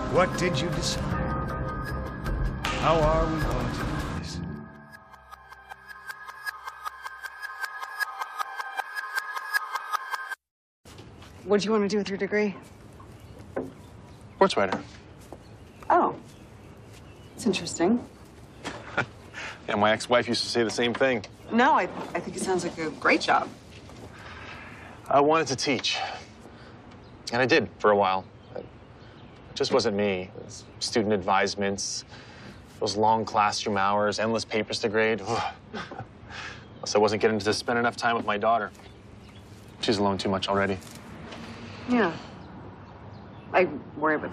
What did you decide? How are we going to do this? What do you want to do with your degree? Sports writer. Oh, it's interesting. Yeah, my ex-wife used to say the same thing. No, I think it sounds like a great job. I wanted to teach. And I did for a while. It just wasn't me. It was student advisements, those long classroom hours, endless papers to grade. Plus, I wasn't getting to spend enough time with my daughter. She's alone too much already. Yeah. I worry about